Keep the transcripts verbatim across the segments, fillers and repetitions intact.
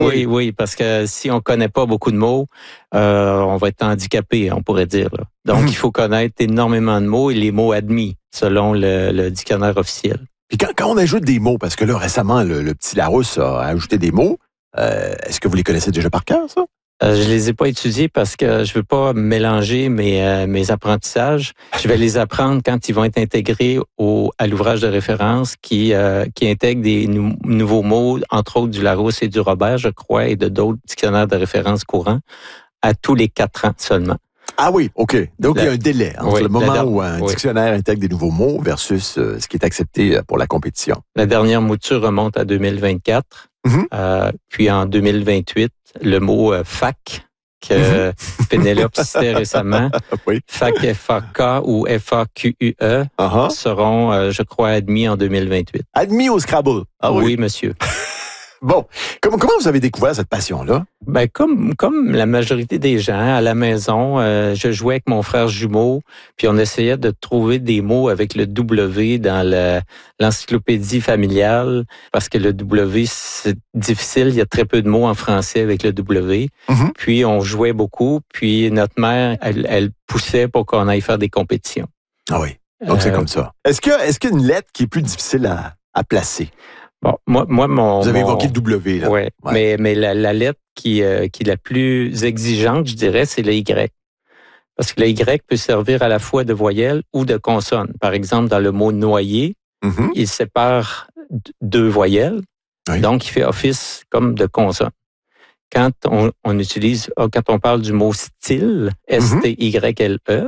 Oui, oui, parce que si on connaît pas beaucoup de mots, euh, on va être handicapé, on pourrait dire. Là. Donc, mmh. il faut connaître énormément de mots et les mots admis, selon le, le dictionnaire officiel. Puis quand, quand on ajoute des mots, parce que là, récemment, le, le petit Larousse a ajouté des mots, euh, est-ce que vous les connaissez déjà par cœur, ça? Euh, je les ai pas étudiés parce que je veux pas mélanger mes euh, mes apprentissages. Je vais les apprendre quand ils vont être intégrés au à l'ouvrage de référence qui euh, qui intègre des nou- nouveaux mots, entre autres du Larousse et du Robert, je crois, et de d'autres dictionnaires de référence courants à tous les quatre ans seulement. Ah oui, OK. Donc, la, il y a un délai entre oui, le moment la, où un oui. dictionnaire intègre des nouveaux mots versus euh, ce qui est accepté pour la compétition. La dernière mouture remonte à deux mille vingt-quatre. Mm-hmm. Euh, puis en deux mille vingt-huit, le mot euh, fac que mm-hmm. Pénélope citait récemment, oui. fac F A K ou F A Q U E uh-huh. seront, euh, je crois, admis en deux mille vingt-huit. Admis au Scrabble? Ah oui, oui monsieur. Bon, comment, comment vous avez découvert cette passion-là? Ben comme comme la majorité des gens à la maison, euh, je jouais avec mon frère jumeau, puis on essayait de trouver des mots avec le W dans le, l'encyclopédie familiale, parce que le W c'est difficile, il y a très peu de mots en français avec le W. Mm-hmm. Puis on jouait beaucoup, puis notre mère, elle, elle poussait pour qu'on aille faire des compétitions. Ah oui, donc euh, c'est comme ça. Est-ce que est-ce qu'il y a une lettre qui est plus difficile à, à placer? Bon, moi, moi, mon. Vous avez mon, évoqué le W, là. Ouais, ouais. Mais, mais la, la lettre qui, euh, qui est la plus exigeante, je dirais, c'est le Y. Parce que le Y peut servir à la fois de voyelle ou de consonne. Par exemple, dans le mot noyer, mm-hmm. il sépare deux voyelles. Oui. Donc, il fait office comme de consonne. Quand on, on utilise, quand on parle du mot style, S T Y L E,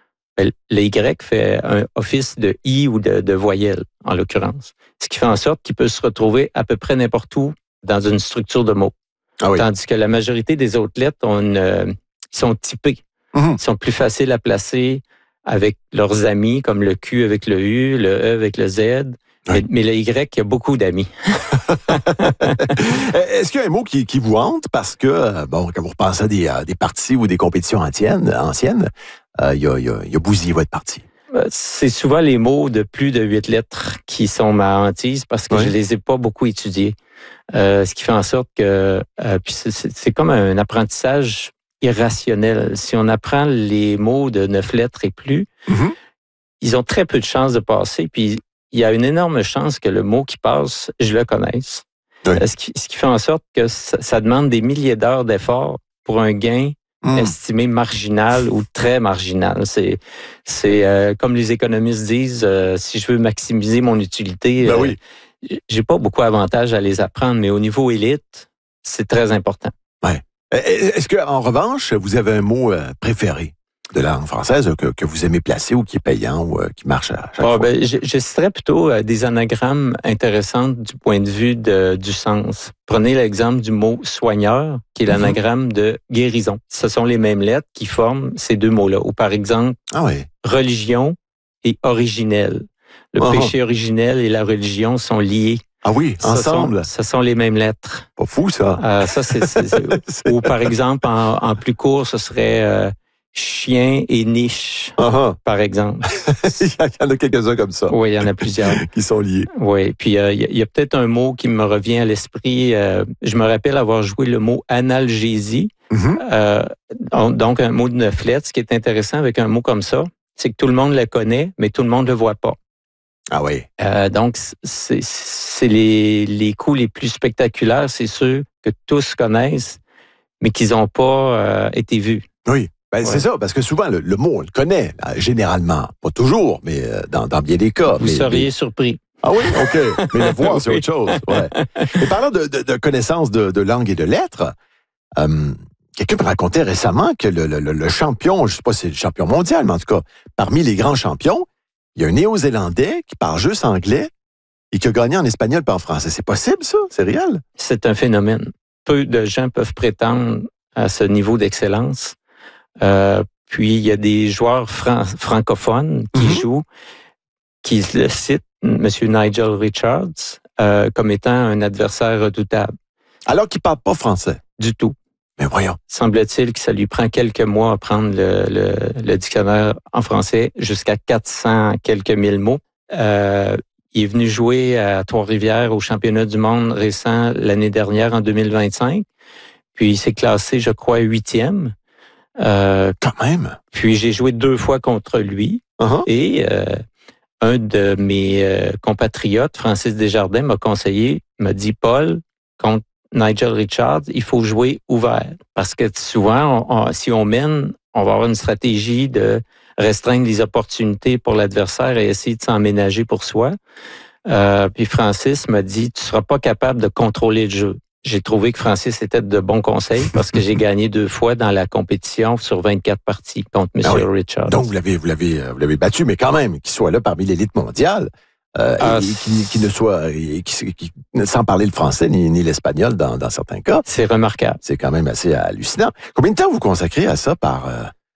le Y fait un office de I ou de, de voyelle, en l'occurrence. Ce qui fait en sorte qu'il peut se retrouver à peu près n'importe où dans une structure de mots. Ah oui. Tandis que la majorité des autres lettres ont une, euh, sont typées. Mm-hmm. Ils sont plus faciles à placer avec leurs amis, comme le Q avec le U, le E avec le Z. Oui. Mais, mais le Y, il y a beaucoup d'amis. Est-ce qu'il y a un mot qui, qui vous hante parce que, bon, quand vous repensez à des, à des parties ou des compétitions anciennes, anciennes euh, il y a, il y a, il y a bousillé votre partie? C'est souvent les mots de plus de huit lettres qui sont ma hantise parce que oui. je les ai pas beaucoup étudiés. Euh, ce qui fait en sorte que euh, puis c'est, c'est comme un apprentissage irrationnel. Si on apprend les mots de neuf lettres et plus, mm-hmm. ils ont très peu de chances de passer. Puis il y a une énorme chance que le mot qui passe, je le connaisse. Oui. Ce, qui, ce qui fait en sorte que ça, ça demande des milliers d'heures d'efforts pour un gain mm. estimé marginal ou très marginal. C'est, c'est euh, comme les économistes disent, euh, si je veux maximiser mon utilité, ben euh, oui. j'ai pas beaucoup d'avantages à les apprendre, mais au niveau élite, c'est très important. Ouais. Est-ce que, en revanche, vous avez un mot euh, préféré de la langue française que, que vous aimez placer ou qui est payant ou euh, qui marche à chaque oh, fois? Ben, je, je citerais plutôt euh, des anagrammes intéressantes du point de vue de, du sens. Prenez l'exemple du mot soigneur, qui est l'anagramme mm-hmm. de guérison. Ce sont les mêmes lettres qui forment ces deux mots-là. Ou par exemple, ah oui. religion et originel. Le uh-huh. péché originel et la religion sont liés. Ah oui, ensemble. Ce sont, ce sont les mêmes lettres. Pas fou, ça. Euh, ça c'est, c'est, c'est, c'est... Ou par exemple, en, en plus court, ce serait euh, chien et niche, uh-huh. par exemple. Il y en a quelques-uns comme ça. Oui, il y en a plusieurs. Qui sont liés. Oui, puis euh, il y a peut-être un mot qui me revient à l'esprit. Euh, je me rappelle avoir joué le mot analgésie. Mm-hmm. Euh, donc, un mot de neuf lettres. Ce qui est intéressant avec un mot comme ça, c'est que tout le monde le connaît, mais tout le monde ne le voit pas. Ah oui. Euh, donc, c'est, c'est les, les coups les plus spectaculaires, c'est ceux que tous connaissent, mais qui n'ont pas euh, été vus. Oui, ben, ouais. c'est ça, parce que souvent, le, le mot, on le connaît, généralement. Pas toujours, mais dans, dans bien des cas. Vous mais, seriez mais... surpris. Ah oui, OK. Mais le voir, c'est oui. autre chose. Ouais. Et parlant de, de, de connaissances de, de langue et de lettres, euh, quelqu'un me racontait récemment que le, le, le champion, je ne sais pas si c'est le champion mondial, mais en tout cas, parmi les grands champions, il y a un Néo-Zélandais qui parle juste anglais et qui a gagné en espagnol et en français. C'est possible, ça? C'est réel? C'est un phénomène. Peu de gens peuvent prétendre à ce niveau d'excellence. Euh, puis, il y a des joueurs fran- francophones qui mm-hmm. jouent, qui le citent, M. Nigel Richards, euh, comme étant un adversaire redoutable. Alors qu'il ne parle pas français? Du tout. Mais voyons. Semble-t-il que ça lui prend quelques mois à prendre le, le, le dictionnaire en français jusqu'à quatre cents quelques mille mots. Euh, il est venu jouer à Trois-Rivières au championnat du monde récent l'année dernière, en deux mille vingt-cinq. Puis il s'est classé, je crois, huitième. Euh, Quand même. Puis j'ai joué deux fois contre lui. Uh-huh. Et euh, un de mes euh, compatriotes, Francis Desjardins, m'a conseillé, m'a dit, Paul, contre Nigel Richards, il faut jouer ouvert. Parce que souvent, on, on, si on mène, on va avoir une stratégie de restreindre les opportunités pour l'adversaire et essayer de s'en ménager pour soi. Euh, puis Francis m'a dit, tu seras pas capable de contrôler le jeu. J'ai trouvé que Francis était de bons conseils parce que j'ai gagné deux fois dans la compétition sur vingt-quatre parties contre M. Ah oui. Richards. Donc, vous l'avez, vous l'avez, vous l'avez battu, mais quand même, qu'il soit là parmi l'élite mondiale, euh, ah, et, et qui, qui ne soit, et qui, qui, sans parler le français ni, ni l'espagnol dans, dans certains cas. C'est remarquable. C'est quand même assez hallucinant. Combien de temps vous consacrez à ça par, euh,